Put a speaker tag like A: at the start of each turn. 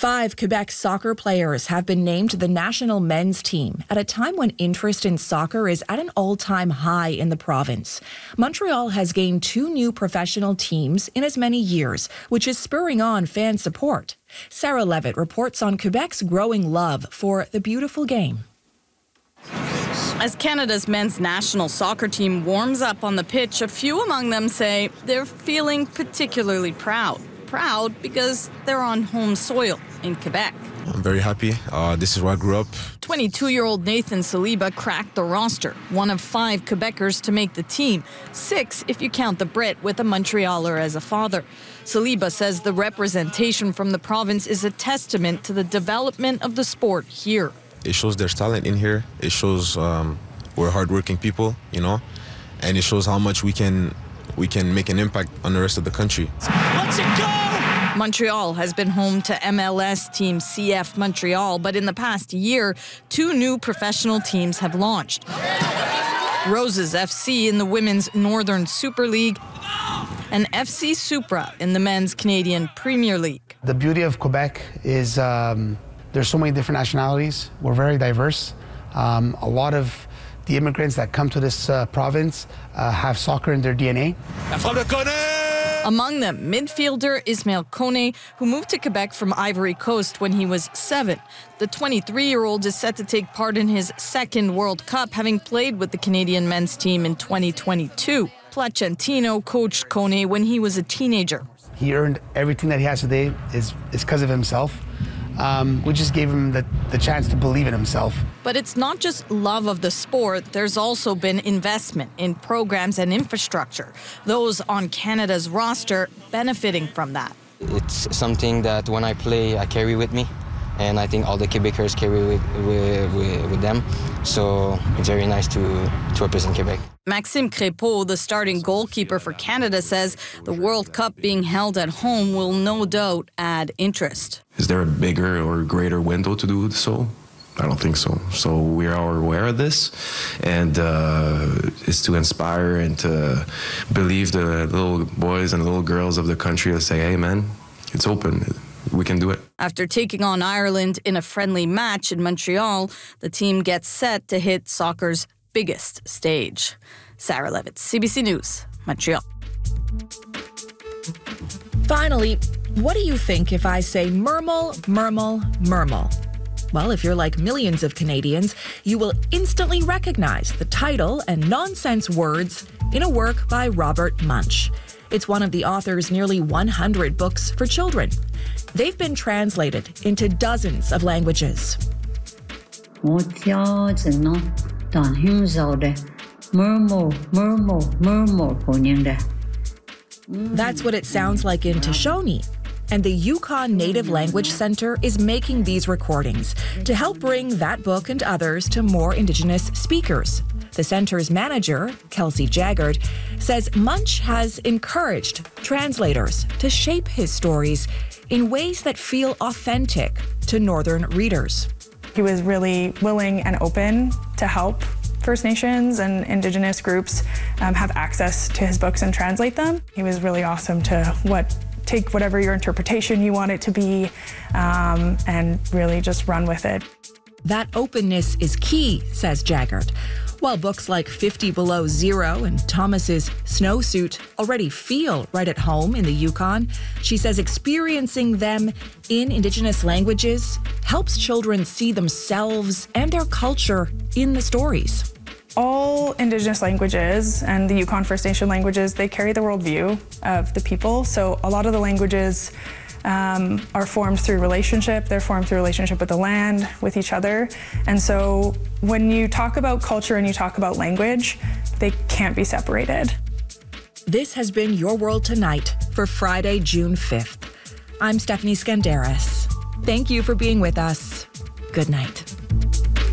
A: 5 Quebec soccer players have been named to the national men's team at a time when interest in soccer is at an all-time high in the province. Montreal has gained 2 new professional teams in as many years, which is spurring on fan support. Sarah Levitt reports on Quebec's growing love for the beautiful game.
B: As Canada's men's national soccer team warms up on the pitch, a few among them say they're feeling particularly proud. Proud because they're on home soil in Quebec.
C: I'm very happy. This is where I grew up.
B: 22-year-old Nathan Saliba cracked the roster, one of 5 Quebecers to make the team, 6 if you count the Brit with a Montrealer as a father. Saliba says the representation from the province is a testament to the development of the sport here.
C: It shows there's talent in here. It shows we're hardworking people, and it shows how much we can make an impact on the rest of the country.
B: Let's it go! Montreal has been home to MLS team CF Montreal, but in the past year, 2 new professional teams have launched. Roses FC in the Women's Northern Super League and FC Supra in the Men's Canadian Premier League.
D: The beauty of Quebec is there's so many different nationalities. We're very diverse. A lot of the immigrants that come to this province have soccer in their DNA.
B: Among them, midfielder Ismail Kone, who moved to Quebec from Ivory Coast when he was 7. The 23-year-old is set to take part in his 2nd World Cup, having played with the Canadian men's team in 2022. Placentino coached Kone when he was a teenager.
D: He earned everything that he has today is because of himself. We just gave him the chance to believe in himself.
B: But it's not just love of the sport. There's also been investment in programs and infrastructure. Those on Canada's roster benefiting from that.
E: It's something that when I play, I carry with me. And I think all the Quebecers carry with them. So it's very nice to represent Quebec.
B: Maxime Crépeau, the starting goalkeeper for Canada, says the World Cup being held at home will no doubt add interest.
F: Is there a bigger or greater window to do so? I don't think so. So we are aware of this, and it's to inspire and to believe the little boys and little girls of the country to say, hey, man, it's open. We can do it.
B: After taking on Ireland in a friendly match in Montreal, the team gets set to hit soccer's biggest stage. Sarah Levitt, CBC News, Montreal.
A: Finally, what do you think if I say Mermel, Mermel, Mermel? Well, if you're like millions of Canadians, you will instantly recognize the title and nonsense words in a work by Robert Munsch. It's one of the author's nearly 100 books for children. They've been translated into dozens of languages. That's what it sounds like in Shoshone. And the Yukon Native Language Center is making these recordings to help bring that book and others to more Indigenous speakers. The center's manager, Kelsey Jaggard, says Munsch has encouraged translators to shape his stories in ways that feel authentic to Northern readers.
G: He was really willing and open to help First Nations and Indigenous groups have access to his books and translate them. He was really awesome to take whatever your interpretation you want it to be and really just run with it.
A: That openness is key, says Jaggard. While books like 50 Below Zero and Thomas's Snowsuit already feel right at home in the Yukon, she says experiencing them in Indigenous languages helps children see themselves and their culture in the stories.
G: All Indigenous languages and the Yukon First Nation languages, they carry the worldview of the people. So a lot of the languages are formed through relationship. They're formed through relationship with the land, with each other. And so when you talk about culture and you talk about language, they can't be separated.
A: This has been Your World Tonight for Friday, June 5th. I'm Stephanie Skandaris. Thank you for being with us. Good night.